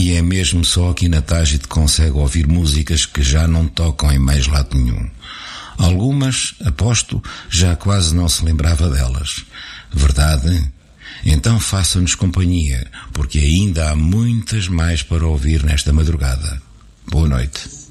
E é mesmo só aqui na Tágide consegue ouvir músicas que já não tocam em mais lado nenhum. Algumas, aposto, já quase não se lembrava delas. Verdade? Então façam-nos companhia, porque ainda há muitas mais para ouvir nesta madrugada. Boa noite.